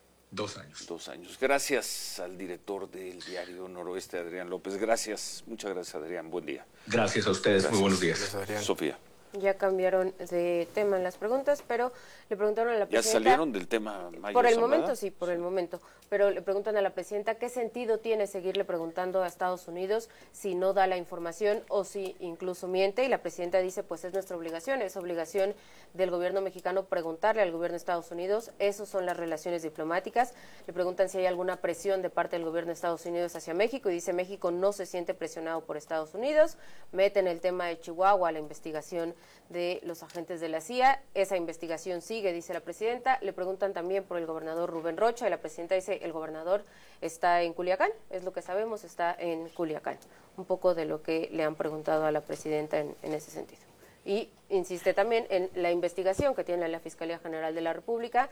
S8: 2 años.
S5: 2 años. Gracias al director del diario Noroeste, Adrián López. Gracias. Muchas gracias, Adrián. Buen día.
S8: Gracias a ustedes.
S5: Gracias.
S8: Muy buenos días.
S5: Gracias, Adrián. Sofía.
S6: Ya cambiaron de tema en las preguntas, pero le preguntaron a la presidenta...
S5: ¿Ya salieron del tema Mayo
S6: Por el
S5: Zambada?
S6: momento, sí, por el momento. Pero le preguntan a la presidenta qué sentido tiene seguirle preguntando a Estados Unidos si no da la información o si incluso miente. Y la presidenta dice, pues es nuestra obligación, es obligación del gobierno mexicano preguntarle al gobierno de Estados Unidos. Esas son las relaciones diplomáticas. Le preguntan si hay alguna presión de parte del gobierno de Estados Unidos hacia México y dice, México no se siente presionado por Estados Unidos. Meten el tema de Chihuahua, la investigación de los agentes de la CIA. Esa investigación sigue, dice la presidenta. Le preguntan también por el gobernador Rubén Rocha y la presidenta dice, el gobernador está en Culiacán, es lo que sabemos, está en Culiacán. Un poco de lo que le han preguntado a la presidenta en ese sentido. Y insiste también en la investigación que tiene la Fiscalía General de la República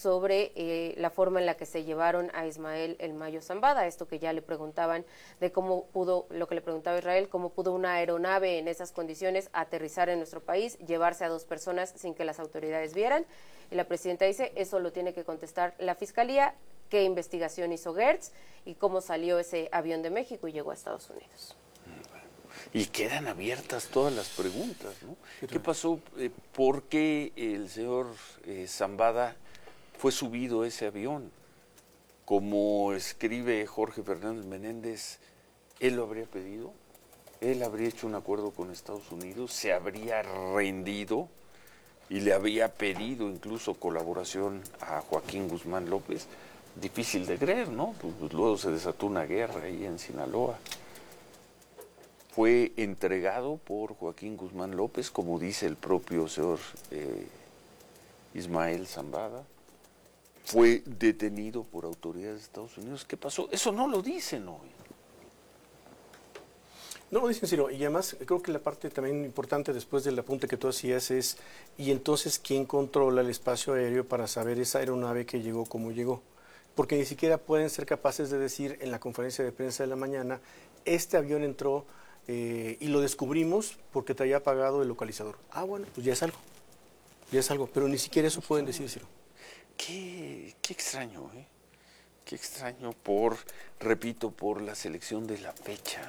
S6: sobre la forma en la que se llevaron a Ismael El Mayo Zambada, esto que ya le preguntaban de cómo pudo, lo que le preguntaba Israel, cómo pudo una aeronave en esas condiciones aterrizar en nuestro país, llevarse a 2 personas sin que las autoridades vieran. Y la presidenta dice, eso lo tiene que contestar la Fiscalía, qué investigación hizo Gertz y cómo salió ese avión de México y llegó a Estados Unidos.
S5: Y quedan abiertas todas las preguntas, ¿no? ¿Qué pasó? ¿Por qué el señor Zambada fue subido a ese avión? Como escribe Jorge Fernández Menéndez, ¿él lo habría pedido? ¿Él habría hecho un acuerdo con Estados Unidos? ¿Se habría rendido? Y le había pedido incluso colaboración a Joaquín Guzmán López. Difícil de creer, ¿no? Pues luego se desató una guerra ahí en Sinaloa. Fue entregado por Joaquín Guzmán López, como dice el propio señor Ismael Zambada. Fue detenido por autoridades de Estados Unidos. ¿Qué pasó? Eso no lo dicen hoy.
S9: No lo dicen, Ciro. Y además creo que la parte también importante después del apunte que tú hacías es, y entonces, ¿quién controla el espacio aéreo para saber esa aeronave que llegó, cómo llegó? Porque ni siquiera pueden ser capaces de decir en la conferencia de prensa de la mañana, este avión entró y lo descubrimos porque traía apagado el localizador. Ah, bueno, pues ya es algo, pero ni siquiera eso pueden decir, Ciro.
S5: Qué extraño, ¿eh? Qué extraño repito, por la selección de la fecha.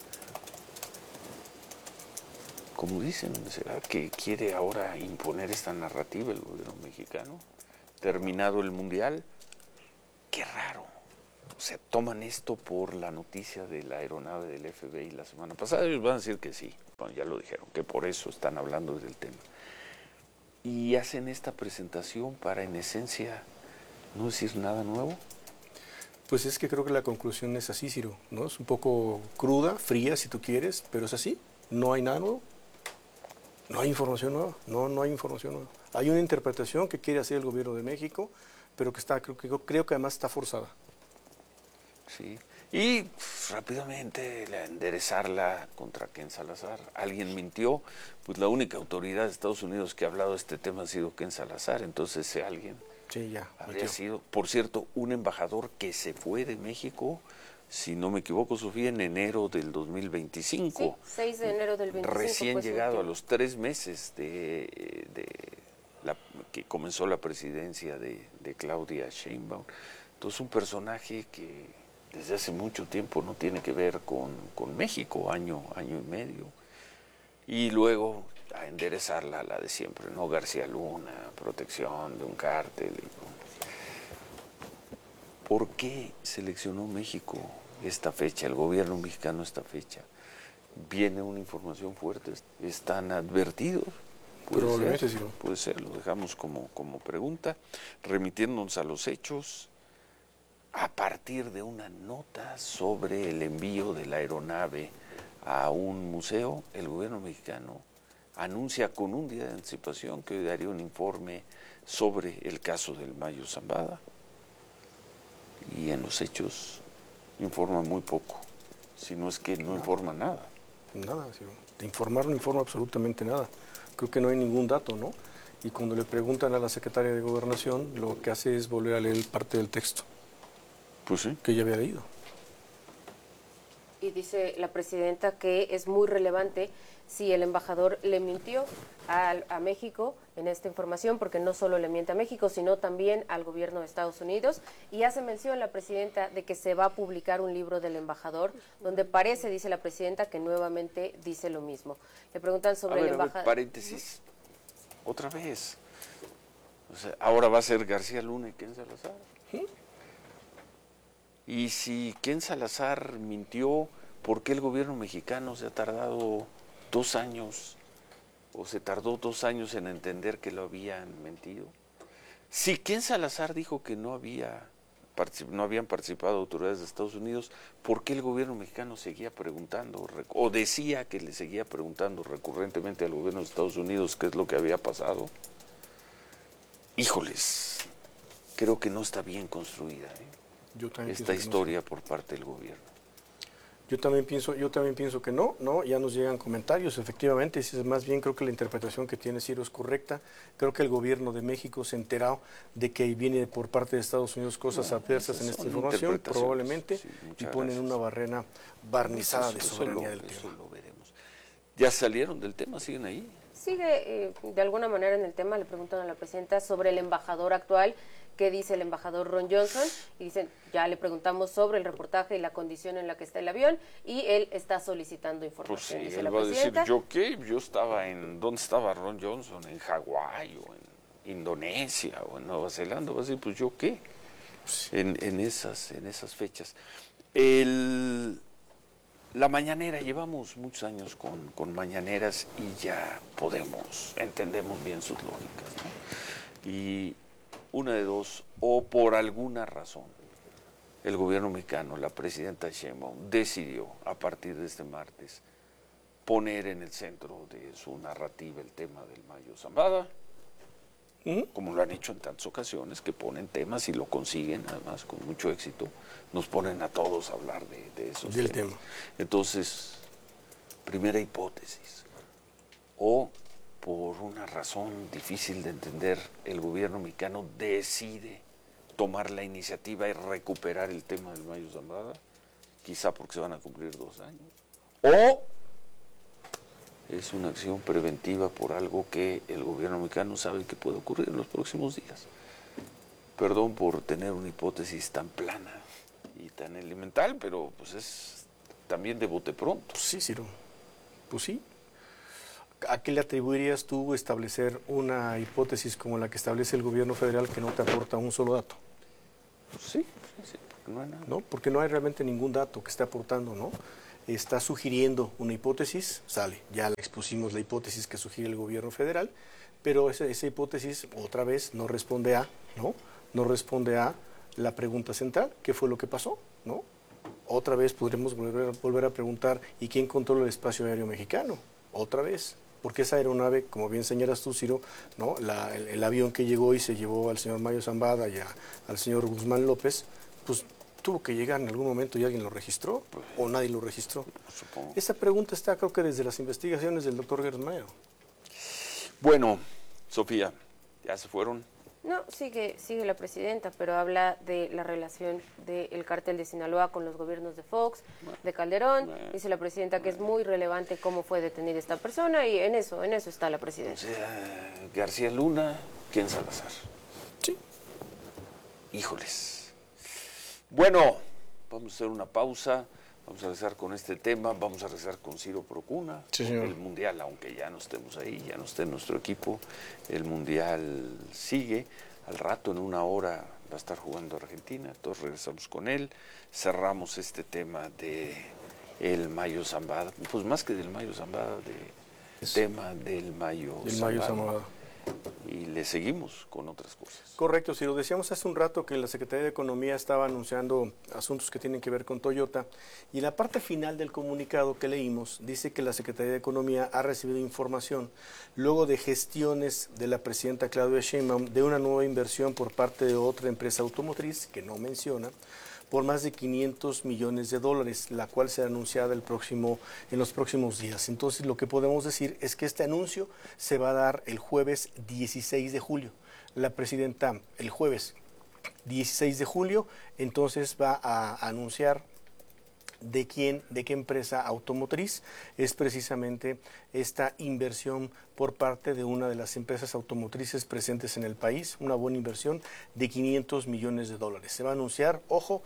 S5: Como dicen, ¿será que quiere ahora imponer esta narrativa el gobierno mexicano? Terminado el Mundial, qué raro. se toman esto por la noticia de la aeronave del FBI la semana pasada. Ellos van a decir que sí, bueno, ya lo dijeron, que por eso están hablando del tema. Y hacen esta presentación para, en esencia, no decir nada nuevo.
S9: Pues es que creo que la conclusión es así, Ciro, ¿no? Es un poco cruda, fría si tú quieres, pero es así, no hay nada nuevo. No hay información nueva, no hay información nueva. Hay una interpretación que quiere hacer el gobierno de México, pero que está, creo que además está forzada.
S5: Sí, y rápidamente enderezarla contra Ken Salazar. Alguien mintió, pues la única autoridad de Estados Unidos que ha hablado de este tema ha sido Ken Salazar, entonces ese alguien habría sido, por cierto, un embajador que se fue de México, si no me equivoco, Sofía, en enero del 2025.
S6: Sí, 6 de enero del 2025.
S5: Recién llegado a los 3 meses que comenzó la presidencia de Claudia Sheinbaum. Entonces un personaje que desde hace mucho tiempo no tiene que ver con México, año y medio. Y luego a enderezarla la de siempre, ¿no? García Luna, protección de un cártel. ¿Por qué seleccionó México esta fecha, el gobierno mexicano esta fecha? Viene una información fuerte, ¿están advertidos?
S9: Probablemente sí.
S5: Puede ser, lo dejamos como pregunta, remitiéndonos a los hechos. A partir de una nota sobre el envío de la aeronave a un museo, el gobierno mexicano anuncia con un día de anticipación que hoy daría un informe sobre el caso del Mayo Zambada. Y en los hechos informa muy poco, si no es que no informa nada.
S9: Nada, sí. De informar no informa absolutamente nada. Creo que no hay ningún dato, ¿no? Y cuando le preguntan a la secretaria de Gobernación, lo que hace es volver a leer parte del texto.
S5: Pues sí.
S9: Que ya había leído.
S6: Y dice la presidenta que es muy relevante si el embajador le mintió a México en esta información, porque no solo le miente a México, sino también al gobierno de Estados Unidos. Y hace mención la presidenta de que se va a publicar un libro del embajador, donde parece, dice la presidenta, que nuevamente dice lo mismo. Le preguntan sobre el embajador.
S5: Paréntesis, otra vez. O sea, ahora va a ser García Luna y Ken Salazar.
S9: ¿Sí?
S5: Y si Ken Salazar mintió, ¿por qué el gobierno mexicano se ha tardado 2 años, o se tardó 2 años en entender que lo habían mentido? Si Ken Salazar dijo que no habían participado autoridades de Estados Unidos, ¿por qué el gobierno mexicano seguía preguntando, o decía que le seguía preguntando recurrentemente al gobierno de Estados Unidos qué es lo que había pasado? Híjoles, creo que no está bien construida esta historia por parte del gobierno.
S9: Yo también pienso que no, ya nos llegan comentarios, efectivamente, más bien creo que la interpretación que tiene Ciro es correcta. Creo que el gobierno de México se ha enterado de que viene por parte de Estados Unidos cosas adversas en esta información, probablemente, sí, y ponen una barrera barnizada de soberanía del tema.
S5: Eso lo veremos. ¿Ya salieron del tema? ¿Siguen ahí?
S6: Sigue de alguna manera en el tema. Le preguntan a la presidenta sobre el embajador actual. ¿Qué dice el embajador Ron Johnson? Y dicen, ya le preguntamos sobre el reportaje y la condición en la que está el avión, y él está solicitando información.
S5: Pues sí,
S6: dice
S5: él
S6: la
S5: va a decir,
S6: presidenta.
S5: ¿yo qué? Yo estaba ¿dónde estaba Ron Johnson? ¿En Hawái o en Indonesia o en Nueva Zelanda? Va a decir, pues ¿yo qué? En esas fechas. La mañanera, llevamos muchos años con mañaneras y ya entendemos bien sus lógicas, ¿no? Y una de dos, o por alguna razón, el gobierno mexicano, la presidenta Sheinbaum, decidió a partir de este martes poner en el centro de su narrativa el tema del Mayo Zambada, como lo han hecho en tantas ocasiones, que ponen temas y lo consiguen, además con mucho éxito, nos ponen a todos a hablar de esos temas. Entonces, primera hipótesis, o por una razón difícil de entender, el gobierno mexicano decide tomar la iniciativa y recuperar el tema del Mayo Zambada, quizá porque se van a cumplir 2 años, o es una acción preventiva por algo que el gobierno mexicano sabe que puede ocurrir en los próximos días. Perdón por tener una hipótesis tan plana y tan elemental, pero pues es también de bote pronto.
S9: Sí, Ciro, pues sí. ¿A qué le atribuirías tú establecer una hipótesis como la que establece el gobierno federal que no te aporta un solo dato?
S5: Sí. Porque no hay nada.
S9: No, porque no hay realmente ningún dato que esté aportando, ¿no? Está sugiriendo una hipótesis, sale, ya le expusimos la hipótesis que sugiere el gobierno federal, pero esa hipótesis otra vez no responde a la pregunta central, ¿qué fue lo que pasó? ¿No? Otra vez podremos volver a preguntar, ¿y quién controla el espacio aéreo mexicano? Otra vez, porque esa aeronave, como bien señalas tú, Ciro, ¿no? el avión que llegó y se llevó al señor Mayo Zambada y al señor Guzmán López, pues tuvo que llegar en algún momento y alguien lo registró, o nadie lo registró.
S5: Supongo.
S9: Esa pregunta está, creo que desde las investigaciones del doctor Gertz Manero.
S5: Bueno, Sofía, ¿ya se fueron?
S6: No, sigue la presidenta, pero habla de la relación del cártel de Sinaloa con los gobiernos de Fox, de Calderón. Dice la presidenta que es muy relevante cómo fue detenida esta persona y en eso está la presidenta.
S5: O sea, García Luna, Ken Salazar.
S9: Sí.
S5: Híjoles. Bueno, vamos a hacer una pausa, vamos a regresar con este tema, vamos a regresar con Ciro Procuna,
S9: sí, señor.
S5: El Mundial, aunque ya no estemos ahí, ya no esté nuestro equipo, el Mundial sigue, al rato en una hora va a estar jugando Argentina, todos regresamos con él, cerramos este tema de el Mayo Zambada, pues más que del Mayo Zambada, tema del Mayo Zambada. Y le seguimos con otras cosas.
S9: Correcto, si lo decíamos hace un rato que la Secretaría de Economía estaba anunciando asuntos que tienen que ver con Toyota y la parte final del comunicado que leímos dice que la Secretaría de Economía ha recibido información luego de gestiones de la presidenta Claudia Sheinbaum de una nueva inversión por parte de otra empresa automotriz que no menciona por más de $500 millones, la cual será anunciada en los próximos días. Entonces, lo que podemos decir es que este anuncio se va a dar el jueves 16 de julio. La presidenta, el jueves 16 de julio, entonces va a anunciar de qué empresa automotriz es precisamente esta inversión por parte de una de las empresas automotrices presentes en el país, una buena inversión de $500 millones. Se va a anunciar, ojo,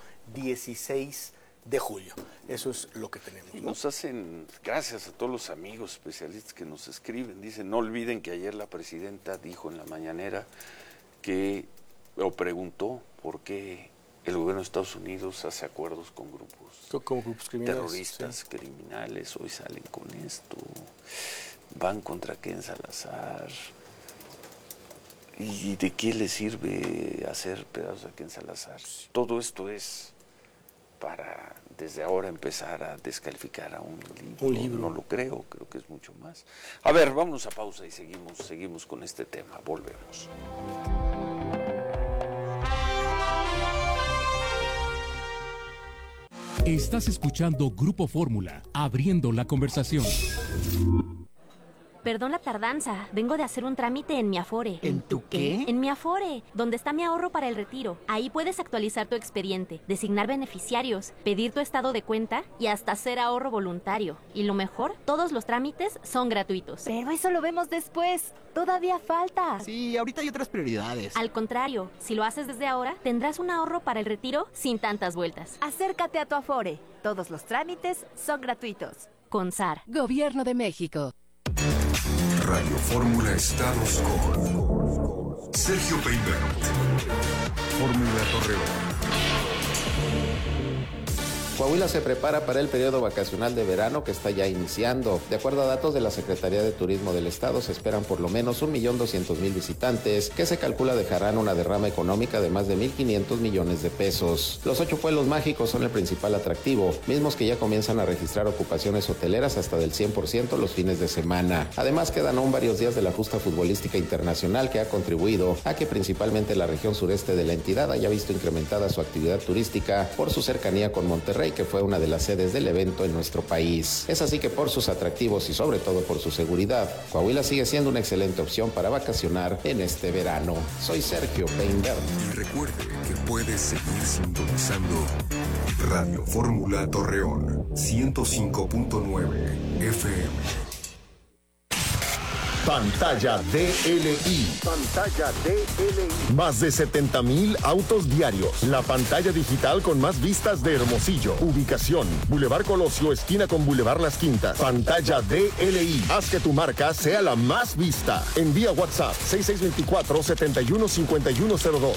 S9: 16 de julio. Eso es lo que tenemos, ¿no?
S5: Y nos hacen, gracias a todos los amigos especialistas que nos escriben, dicen, no olviden que ayer la presidenta dijo en la mañanera o preguntó por qué el gobierno de Estados Unidos hace acuerdos con grupos
S9: criminales,
S5: terroristas, sí. Criminales, hoy salen con esto, van contra Ken Salazar. ¿Y de qué le sirve hacer pedazos a Ken Salazar? Todo esto es para desde ahora empezar a descalificar a un libro. No lo creo que es mucho más. A ver, vámonos a pausa y seguimos con este tema. Volvemos.
S10: Estás escuchando Grupo Fórmula, abriendo la conversación.
S11: Perdón la tardanza, vengo de hacer un trámite en mi Afore.
S12: ¿En tu qué?
S11: En mi Afore, donde está mi ahorro para el retiro. Ahí puedes actualizar tu expediente, designar beneficiarios, pedir tu estado de cuenta y hasta hacer ahorro voluntario. Y lo mejor, todos los trámites son gratuitos.
S12: Pero eso lo vemos después. Todavía falta. Sí, ahorita hay otras prioridades.
S11: Al contrario, si lo haces desde ahora, tendrás un ahorro para el retiro sin tantas vueltas.
S12: Acércate a tu Afore. Todos los trámites son gratuitos.
S11: CONSAR.
S3: Gobierno de México.
S1: Radio Fórmula Estados con Sergio Peinbert. Fórmula Torreón.
S13: Coahuila se prepara para el periodo vacacional de verano que está ya iniciando. De acuerdo a datos de la Secretaría de Turismo del Estado, se esperan por lo menos 1.200.000 visitantes, que se calcula dejarán una derrama económica de más de 1.500 millones de pesos. Los 8 pueblos mágicos son el principal atractivo, mismos que ya comienzan a registrar ocupaciones hoteleras hasta del 100% los fines de semana. Además, quedan aún varios días de la justa futbolística internacional que ha contribuido a que principalmente la región sureste de la entidad haya visto incrementada su actividad turística por su cercanía con Monterrey, que fue una de las sedes del evento en nuestro país. Es así que por sus atractivos y sobre todo por su seguridad, Coahuila sigue siendo una excelente opción para vacacionar en este verano. Soy Sergio Peinbert.
S1: Y recuerde que puedes seguir sintonizando Radio Fórmula Torreón 105.9 FM.
S14: Pantalla DLI.
S15: Pantalla DLI.
S14: Más de 70,000 autos diarios. La pantalla digital con más vistas de Hermosillo. Ubicación: Boulevard Colosio, esquina con Boulevard Las Quintas. Pantalla DLI. Haz que tu marca sea la más vista. Envía WhatsApp 6624-715102.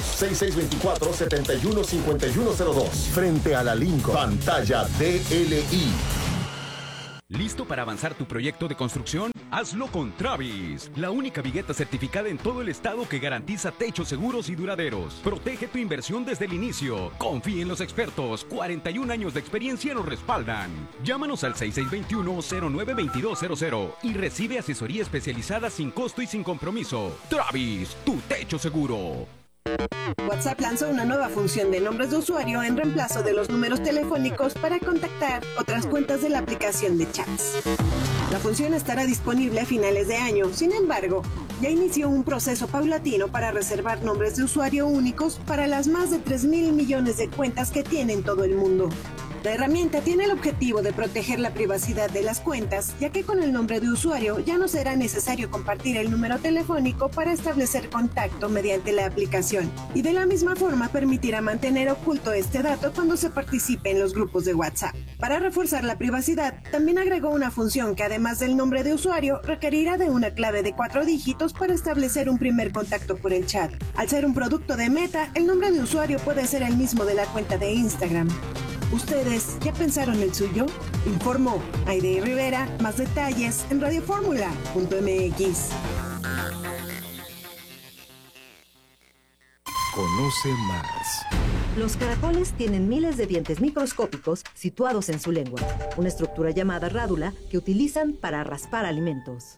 S14: 6624-715102. Frente a la Lincoln. Pantalla DLI.
S16: ¿Listo para avanzar tu proyecto de construcción? Hazlo con Travis, la única vigueta certificada en todo el estado que garantiza techos seguros y duraderos. Protege tu inversión desde el inicio. Confía en los expertos. 41 años de experiencia nos respaldan. Llámanos al 6621-092200 y recibe asesoría especializada sin costo y sin compromiso. Travis, tu techo seguro.
S17: WhatsApp lanzó una nueva función de nombres de usuario en reemplazo de los números telefónicos para contactar otras cuentas de la aplicación de chats. La función estará disponible a finales de año, sin embargo, ya inició un proceso paulatino para reservar nombres de usuario únicos para las más de 3,000 millones de cuentas que tiene en todo el mundo. La herramienta tiene el objetivo de proteger la privacidad de las cuentas, ya que con el nombre de usuario ya no será necesario compartir el número telefónico para establecer contacto mediante la aplicación, y de la misma forma permitirá mantener oculto este dato cuando se participe en los grupos de WhatsApp. Para reforzar la privacidad, también agregó una función que además del nombre de usuario requerirá de una clave de 4 dígitos para establecer un primer contacto por el chat. Al ser un producto de Meta, el nombre de usuario puede ser el mismo de la cuenta de Instagram. ¿Ustedes ya pensaron el suyo? Informó Aide Rivera. Más detalles en radioformula.mx.
S1: Conoce más.
S2: Los caracoles tienen miles de dientes microscópicos situados en su lengua, una estructura llamada rádula que utilizan para raspar alimentos.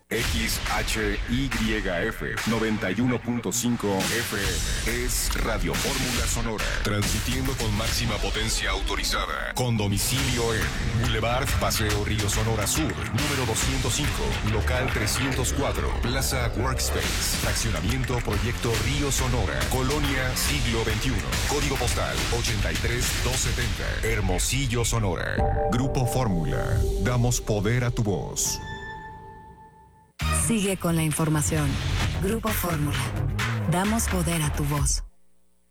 S1: XHYF 91.5 FM es Radio Fórmula Sonora, transmitiendo con máxima potencia autorizada, con domicilio en Boulevard Paseo Río Sonora Sur, número 205, local 304, Plaza Workspace, fraccionamiento Proyecto Río Sonora, Colonia Siglo XXI, código postal 83270, Hermosillo, Sonora. Grupo Fórmula, damos poder a tu voz.
S3: Sigue con la información. Grupo Fórmula, damos poder a tu voz.